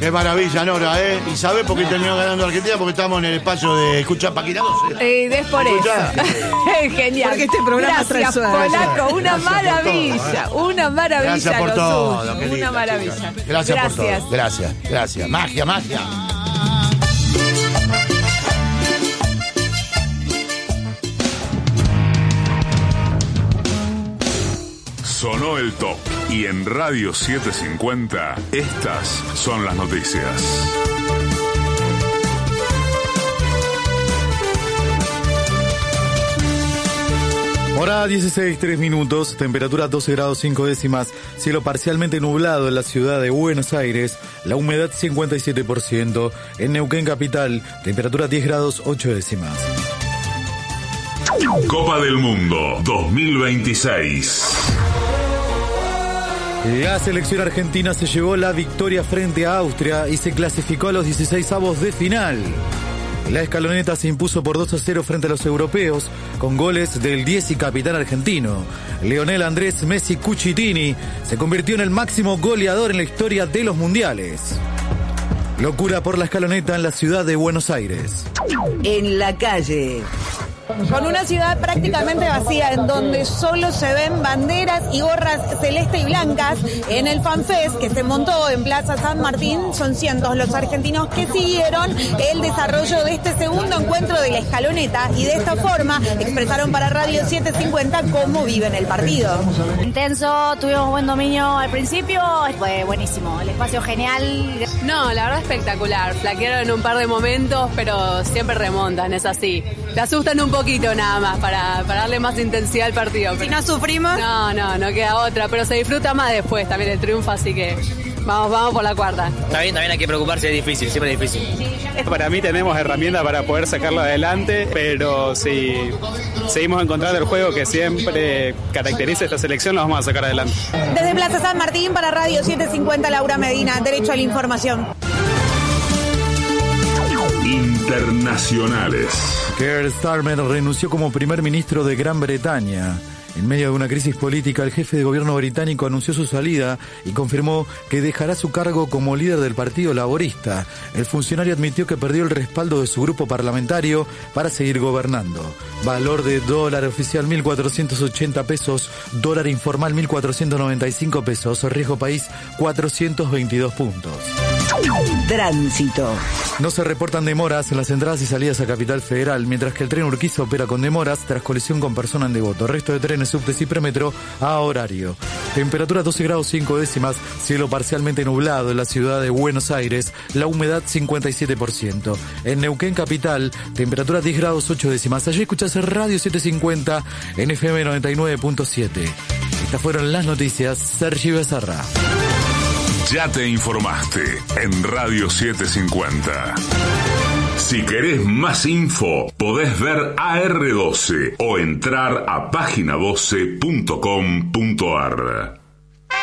Qué maravilla, Nora, ¿eh? ¿Y sabés por qué terminó ganando Argentina? Porque estamos en el espacio de escuchar Página 12. Es por eso. Genial. Porque este programa trae gracias, suerte. Polaco. Una maravilla. Una maravilla. Gracias por lo todo. suyo. Qué linda, Una maravilla. chica. Gracias por todo. Gracias. Magia. Sonó el top y en Radio 750 estas son las noticias. Hora 16, 3 minutos, temperatura 12 grados 5 décimas, cielo parcialmente nublado en la ciudad de Buenos Aires, la humedad 57%, en Neuquén capital, temperatura 10 grados 8 décimas. Copa del Mundo 2026. La selección argentina se llevó la victoria frente a Austria y se clasificó a los 16avos de final. La escaloneta se impuso por 2-0 frente a los europeos, con goles del 10 y capitán argentino. Lionel Andrés Messi Cucitini se convirtió en el máximo goleador en la historia de los mundiales. Locura por la escaloneta en la ciudad de Buenos Aires. En la calle. Con una ciudad prácticamente vacía, en donde solo se ven banderas y gorras celeste y blancas, en el FanFest que se montó en Plaza San Martín, son cientos los argentinos que siguieron el desarrollo de este segundo encuentro de la escaloneta y de esta forma expresaron para Radio 750 cómo viven el partido. Intenso, tuvimos buen dominio al principio, fue buenísimo, el espacio genial. No, la verdad espectacular, flaquearon en un par de momentos, pero siempre remontan, es así. Te asustan un poquito nada más para darle más intensidad al partido. Si no sufrimos. No queda otra, pero se disfruta más después también el triunfo, así que vamos por la cuarta. Está bien, también hay que preocuparse, es difícil, siempre es difícil. Para mí tenemos herramientas para poder sacarlo adelante, pero si seguimos encontrando el juego que siempre caracteriza esta selección, lo vamos a sacar adelante. Desde Plaza San Martín para Radio 750, Laura Medina, Derecho a la Información. Internacionales. Keir Starmer renunció como primer ministro de Gran Bretaña. En medio de una crisis política, el jefe de gobierno británico anunció su salida y confirmó que dejará su cargo como líder del Partido Laborista. El funcionario admitió que perdió el respaldo de su grupo parlamentario para seguir gobernando. Valor de dólar oficial 1.480 pesos, dólar informal 1.495 pesos, riesgo país 422 puntos. Tránsito. No se reportan demoras en las entradas y salidas a Capital Federal, mientras que el tren Urquiza opera con demoras tras colisión con persona en Devoto. Resto de trenes, subtes y premetro a horario. Temperatura 12 grados 5 décimas, cielo parcialmente nublado en la ciudad de Buenos Aires, la humedad 57%. En Neuquén capital, temperatura 10 grados 8 décimas. Allí escuchás Radio 750 en FM 99.7. Estas fueron las noticias. Sergi Becerra. Ya te informaste en Radio 750. Si querés más info, podés ver AR12 o entrar a página12.com.ar.